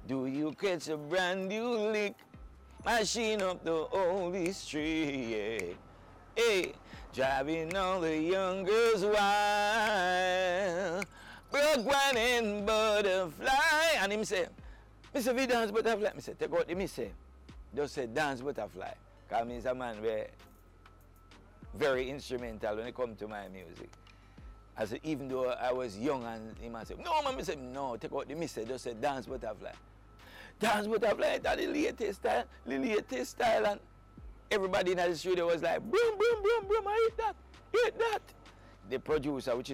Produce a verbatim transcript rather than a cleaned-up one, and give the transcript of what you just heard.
Do you catch a brand new lick? Machine up the holy street. Hey, driving all the young girls wild. Broke one and butterfly. And him say, Mister V dance butterfly. I say, take out the me say. Just say dance butterfly. Because me is a man where very instrumental when it comes to my music. I said, even though I was young and he might say, no man, I said, no, take out the me say, just say dance butterfly. Dance butterfly, that's the latest style, the latest style, and everybody in the studio was like, boom, boom, boom, boom, I hate that, hate that. The producer, which is